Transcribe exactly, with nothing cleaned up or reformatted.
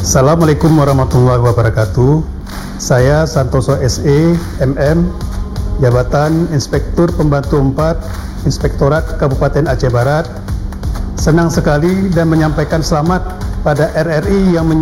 Assalamualaikum warahmatullahi wabarakatuh. Saya Santoso S E M M, Jabatan Inspektur Pembantu empat, Inspektorat Kabupaten Aceh Barat. Senang sekali dan menyampaikan selamat pada R R I yang